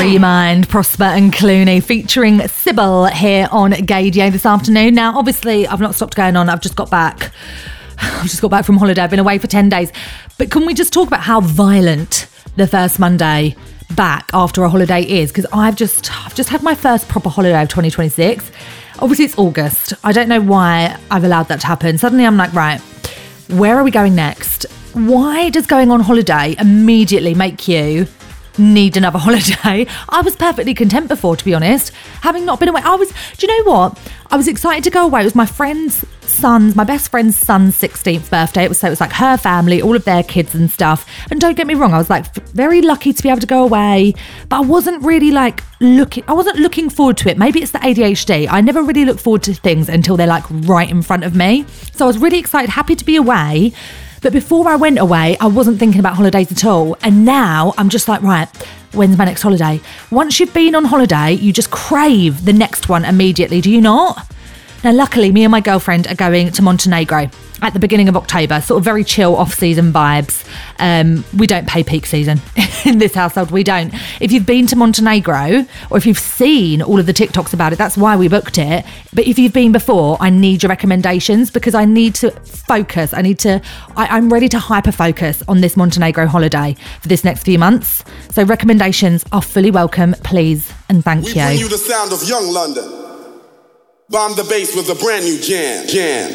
Free Your Mind, Prosper and Clooney, featuring Sybil here on Gaydio this afternoon. Now, obviously, I've not stopped going on. I've just got back from holiday. I've been away for 10 days. But can we just talk about how violent the first Monday back after a holiday is? Because I've just had my first proper holiday of 2026. Obviously, it's August. I don't know why I've allowed that to happen. Suddenly, I'm like, right, where are we going next? Why does going on holiday immediately make you need another holiday? I was perfectly content before, to be honest, having not been away. Do you know what? I was excited to go away. It was my best friend's son's 16th birthday. So it was like her family, all of their kids and stuff. And don't get me wrong, I was like very lucky to be able to go away, but I wasn't really looking forward to it. Maybe it's the ADHD. I never really look forward to things until they're like right in front of me. So I was really excited, happy to be away. But before I went away, I wasn't thinking about holidays at all. And now I'm just like, right, when's my next holiday? Once you've been on holiday, you just crave the next one immediately, do you not? Now, luckily, me and my girlfriend are going to Montenegro at the beginning of October, sort of very chill off-season vibes. We don't pay peak season in this household, we don't. If you've been to Montenegro, or if you've seen all of the TikToks about it, that's why we booked it. But if you've been before, I need your recommendations because I need to focus. I'm ready to hyper-focus on this Montenegro holiday for this next few months. So recommendations are fully welcome, please, and thank you. We bring you the sound of young London. Bomb the bass with a brand new jam.